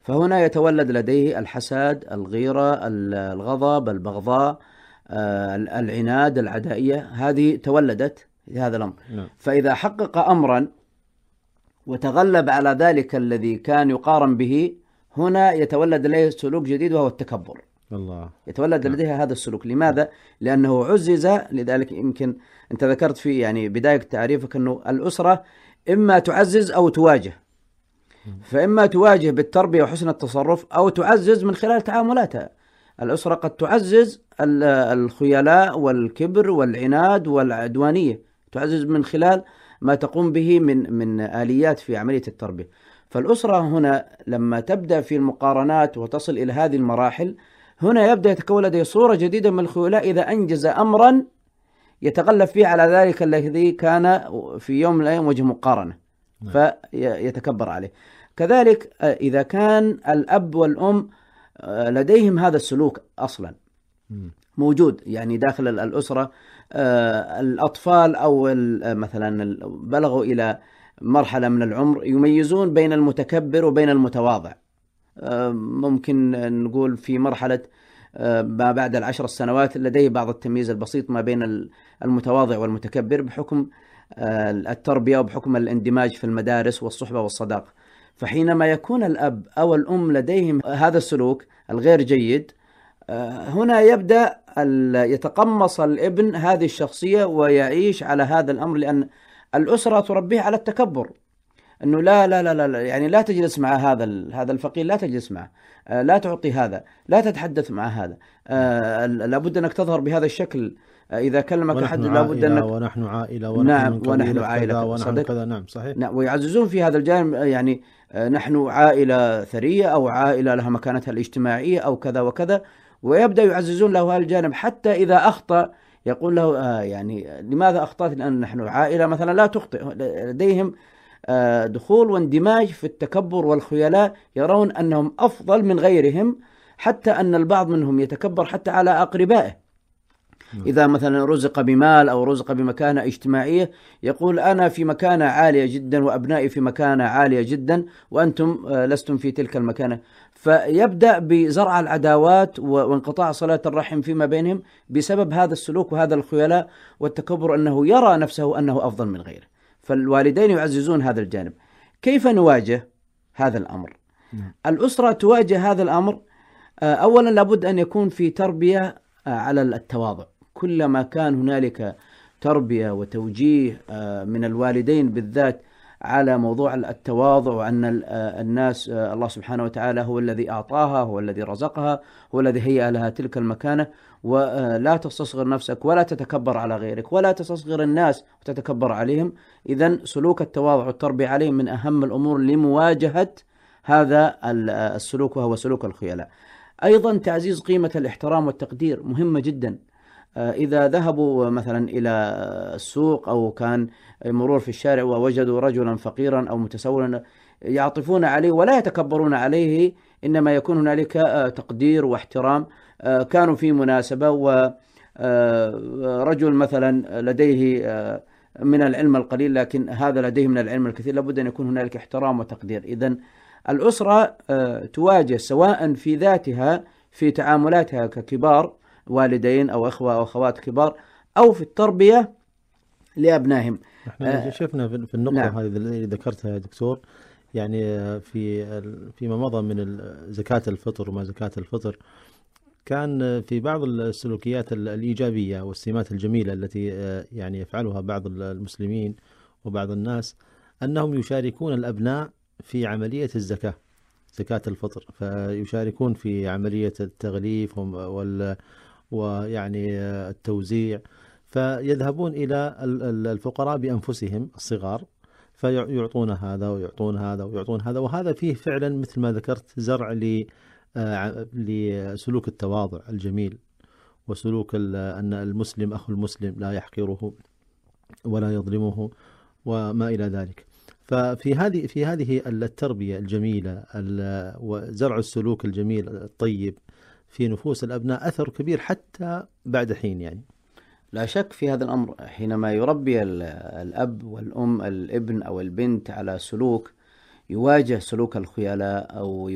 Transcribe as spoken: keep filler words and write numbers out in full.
فهنا يتولد لديه الحسد، الغيرة، الغضب، البغضاء، العناد، العدائية، هذه تولدت هذا الأمر. نعم. فإذا حقق أمرا وتغلب على ذلك الذي كان يقارن به، هنا يتولد لديه سلوك جديد وهو التكبر. الله. يتولد نعم. لديه هذا السلوك. لماذا؟ لأنه عزز. لذلك يمكن أنت ذكرت في يعني بداية تعريفك أنه الأسرة إما تعزز أو تواجه. فإما تواجه بالتربية وحسن التصرف، أو تعزز من خلال تعاملاتها. الأسرة قد تعزز الخيلاء والكبر والعناد والعدوانية، تعزز من خلال ما تقوم به من من آليات في عملية التربية. فالأسرة هنا لما تبدأ في المقارنات وتصل إلى هذه المراحل، هنا يبدأ يتكون لديه صورة جديدة من الخيلاء إذا أنجز أمرا يتغلب فيه على ذلك الذي كان في يوم من الأيام وجه مقارنة، فيتكبر عليه. كذلك إذا كان الأب والأم لديهم هذا السلوك أصلا موجود يعني داخل الأسرة، الأطفال أو مثلا بلغوا إلى مرحلة من العمر يميزون بين المتكبر وبين المتواضع. ممكن نقول في مرحلة ما بعد العشر السنوات لديه بعض التمييز البسيط ما بين المتواضع والمتكبر بحكم التربية وبحكم الاندماج في المدارس والصحبة والصداقة. فحينما يكون الأب أو الأم لديهم هذا السلوك الغير جيد، هنا يبدأ يتقمص الابن هذه الشخصية ويعيش على هذا الأمر، لأن الأسرة تربيه على التكبر، أنه لا لا لا لا يعني لا تجلس مع هذا هذا الفقير، لا تجلس معه، لا تعطي هذا، لا تتحدث مع هذا، لابد أنك تظهر بهذا الشكل، إذا كلمك أحد لابد أنك ونحن عائلة ونحن نعم ونحن عائلة ونحن كذا. نعم صحيح. نعم. ويعززون في هذا الجانب، يعني نحن عائلة ثرية أو عائلة لها مكانتها الاجتماعية أو كذا وكذا، ويبدأ يعززون له هذا الجانب حتى إذا أخطأ يقول له آه يعني لماذا أخطأت؟ لأن نحن عائلة مثلا لا تخطئ. لديهم آه دخول واندماج في التكبر والخيلاء، يرون أنهم أفضل من غيرهم، حتى أن البعض منهم يتكبر حتى على أقربائه. إذا مثلا رزق بمال أو رزق بمكانة اجتماعية يقول أنا في مكانة عالية جدا وأبنائي في مكانة عالية جدا وأنتم لستم في تلك المكانة. فيبدأ بزرع العداوات وانقطاع صلة الرحم فيما بينهم بسبب هذا السلوك وهذا الخيلاء والتكبر، أنه يرى نفسه أنه أفضل من غيره. فالوالدين يعززون هذا الجانب. كيف نواجه هذا الأمر؟ الأسرة تواجه هذا الأمر. أولا لابد أن يكون في تربية على التواضع. كلما كان هنالك تربية وتوجيه من الوالدين بالذات على موضوع التواضع، وأن الناس الله سبحانه وتعالى هو الذي أعطاها، هو الذي رزقها، هو الذي هيأ لها تلك المكانة، ولا تستصغر نفسك ولا تتكبر على غيرك ولا تستصغر الناس وتتكبر عليهم. إذن سلوك التواضع والتربية عليهم من أهم الأمور لمواجهة هذا السلوك وهو سلوك الخيلاء. أيضا تعزيز قيمة الاحترام والتقدير مهمة جدا. إذا ذهبوا مثلا إلى السوق أو كان مرور في الشارع ووجدوا رجلا فقيرا أو متسولا يعطفون عليه ولا يتكبرون عليه، إنما يكون هنالك تقدير واحترام. كانوا في مناسبة ورجل مثلا لديه من العلم القليل لكن هذا لديه من العلم الكثير، لابد أن يكون هنالك احترام وتقدير. إذن الأسرة تواجه سواء في ذاتها في تعاملاتها ككبار والدين أو أخوة أو أخوات كبار، أو في التربية لأبنائهم. احنا شفنا في النقطة نعم. هذه اللي ذكرتها يا دكتور، يعني في فيما مضى من زكاة الفطر وما زكاة الفطر، كان في بعض السلوكيات الإيجابية والسمات الجميلة التي يعني يفعلها بعض المسلمين وبعض الناس، أنهم يشاركون الأبناء في عملية الزكاة، زكاة الفطر، فيشاركون في عملية التغليف وال ويعني التوزيع، فيذهبون إلى الفقراء بأنفسهم الصغار فيعطون هذا ويعطون هذا ويعطون هذا. وهذا فيه فعلا مثل ما ذكرت زرع لسلوك التواضع الجميل، وسلوك أن المسلم أخو المسلم لا يحقره ولا يظلمه وما إلى ذلك. ففي هذه في هذه التربية الجميلة وزرع السلوك الجميل الطيب في نفوس الأبناء أثر كبير حتى بعد حين. يعني لا شك في هذا الأمر. حينما يربي الأب والأم الابن أو البنت على سلوك يواجه سلوك الخيلاء أو